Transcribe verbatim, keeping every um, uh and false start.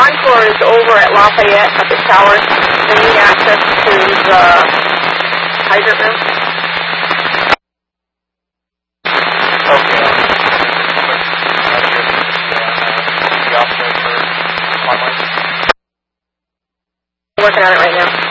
Encore is over at Lafayette at the tower. They need access to the hydrant room. Okay. The officer for online. Working on it right now.